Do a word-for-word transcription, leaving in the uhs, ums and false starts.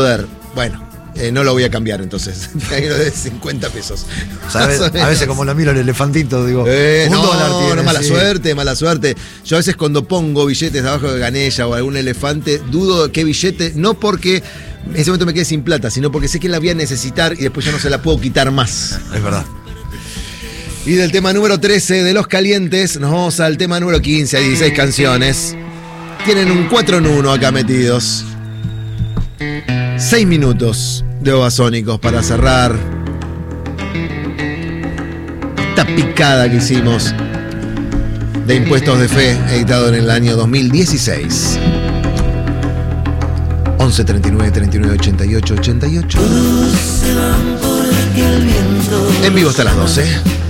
Bueno, eh, no lo voy a cambiar entonces. Ahí lo de cincuenta pesos. O sea, a, veces, a veces como lo miro el elefantito, digo, eh, un no, dólar tiene, no, mala sí. suerte, mala suerte. Yo a veces cuando pongo billetes abajo de Ganella o algún elefante, dudo qué billete, no porque en ese momento me quede sin plata, sino porque sé que la voy a necesitar y después ya no se la puedo quitar más. Es verdad. Y del tema número trece de Los Calientes, nos vamos al tema número quince, a dieciséis canciones. Tienen un cuatro en uno acá metidos. Seis minutos de Babasónicos para cerrar esta picada que hicimos de Impuestos de Fe, editado en el año dos mil dieciséis. once treinta y nueve treinta y nueve ochenta y ocho ochenta y ocho. En vivo hasta las doce.